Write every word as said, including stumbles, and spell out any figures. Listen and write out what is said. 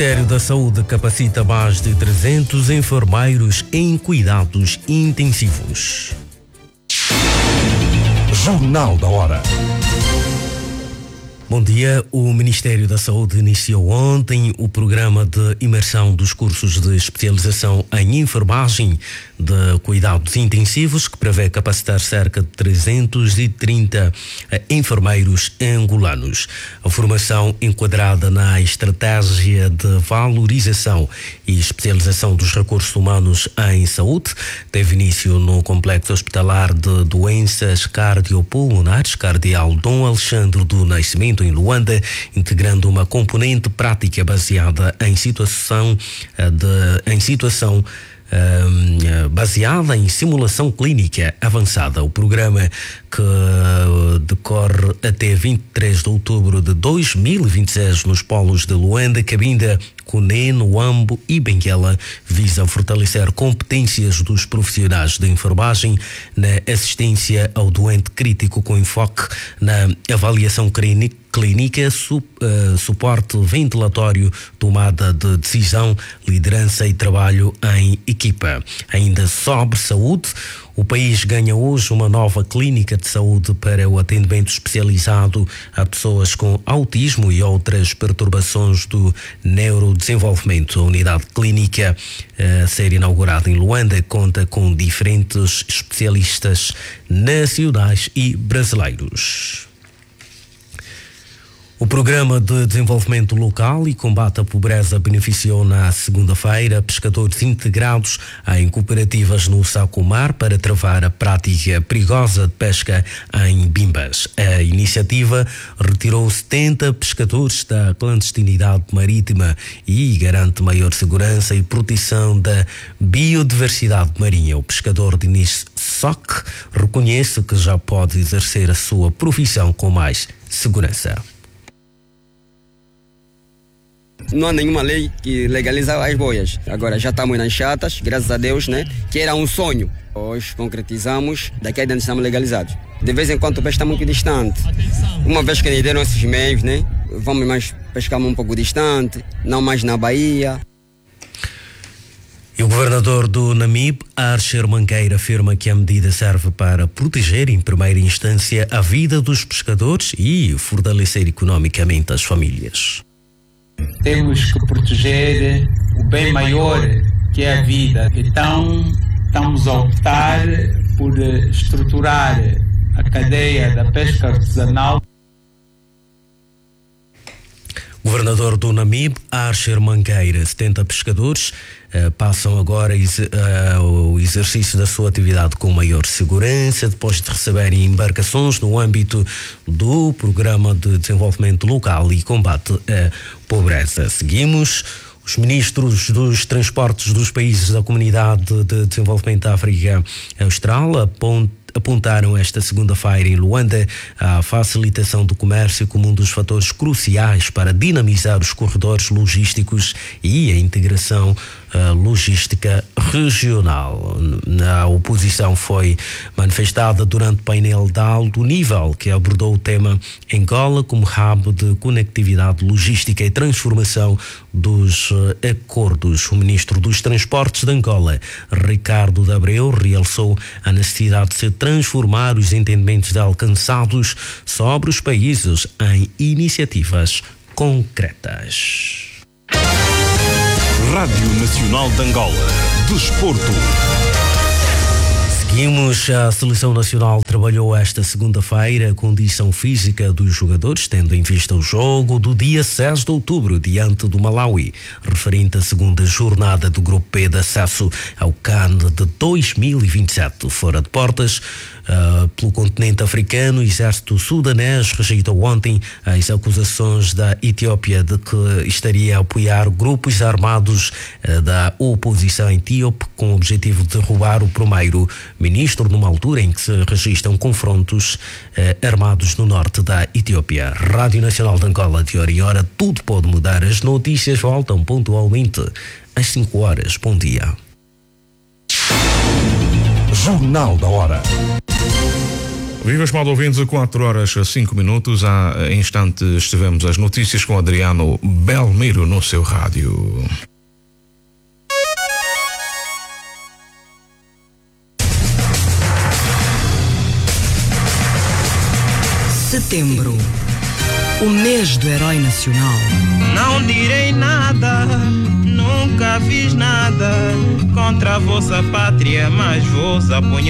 Ministério da Saúde capacita mais de trezentos enfermeiros em cuidados intensivos. Jornal da Hora. Bom dia. O Ministério da Saúde iniciou ontem o programa de imersão dos cursos de especialização em enfermagem de cuidados intensivos, que prevê capacitar cerca de trezentos e trinta enfermeiros angolanos. A formação, enquadrada na estratégia de valorização e especialização dos recursos humanos em saúde, teve início no Complexo Hospitalar de Doenças Cardiopulmonares Cardeal Dom Alexandre do Nascimento, em Luanda, integrando uma componente prática baseada em situação de, em situação Uh, baseada em simulação clínica avançada. O programa, que decorre até vinte e três de outubro de dois mil e vinte e seis nos polos de Luanda, Cabinda, Cunene, Huambo e Benguela, visa fortalecer competências dos profissionais de enfermagem na assistência ao doente crítico, com enfoque na avaliação clínica clínica, su, uh, suporte ventilatório, tomada de decisão, liderança e trabalho em equipa. Ainda sobre saúde, o país ganha hoje uma nova clínica de saúde para o atendimento especializado a pessoas com autismo e outras perturbações do neurodesenvolvimento. A unidade clínica a ser inaugurada em Luanda conta com diferentes especialistas nacionais e brasileiros. O Programa de Desenvolvimento Local e Combate à Pobreza beneficiou na segunda-feira pescadores integrados em cooperativas no Sacomar para travar a prática perigosa de pesca em bimbas. A iniciativa retirou setenta pescadores da clandestinidade marítima e garante maior segurança e proteção da biodiversidade marinha. O pescador Diniz Soc reconhece que já pode exercer a sua profissão com mais segurança. Não há nenhuma lei que legaliza as boias. Agora já estamos nas chatas, graças a Deus, né? Que era um sonho. Hoje concretizamos, daqui a dentro estamos legalizados. De vez em quando o peixe está muito distante. Uma vez que nos deram esses meios, né? Vamos mais pescar um pouco distante, não mais na Bahia. E o governador do Namibe, Archer Mangueira, afirma que a medida serve para proteger, em primeira instância, a vida dos pescadores e fortalecer economicamente as famílias. Temos que proteger o bem maior, que é a vida. Então, estamos a optar por estruturar a cadeia da pesca artesanal. Governador do Namibe, Archer Mangueira, setenta pescadores eh, passam agora ex, eh, o exercício da sua atividade com maior segurança, depois de receberem embarcações no âmbito do Programa de Desenvolvimento Local e Combate à Pobreza. Seguimos. Os ministros dos transportes dos países da Comunidade de Desenvolvimento da África Austral apontam apontaram esta segunda-feira em Luanda a facilitação do comércio como um dos fatores cruciais para dinamizar os corredores logísticos e a integração uh, logística regional. A oposição foi manifestada durante o painel de alto nível que abordou o tema Angola como hub de conectividade logística e transformação dos uh, acordos. O ministro dos Transportes de Angola, Ricardo de Abreu, realçou a necessidade de se transformar os entendimentos alcançados sobre os países em iniciativas concretas. Rádio Nacional de Angola. Desporto. Seguimos. A Seleção Nacional trabalhou esta segunda-feira a condição física dos jogadores, tendo em vista o jogo do dia seis de outubro diante do Malawi, referente à segunda jornada do Grupo P de acesso ao CAN de dois mil e vinte e sete. Fora de portas, Uh, pelo continente africano, o exército sudanês rejeitou ontem as acusações da Etiópia de que estaria a apoiar grupos armados uh, da oposição etíope com o objetivo de derrubar o primeiro-ministro numa altura em que se registram confrontos uh, armados no norte da Etiópia. Rádio Nacional de Angola, de hora em hora, tudo pode mudar. As notícias voltam pontualmente às cinco horas. Bom dia. Jornal da Hora. Viva, estimado ouvintes, quatro horas cinco minutos. Há instantes tivemos as notícias com Adriano Belmiro no seu rádio. Setembro, o mês do herói nacional. Não direi nada, nunca fiz nada contra a vossa pátria, mas vos apunhar.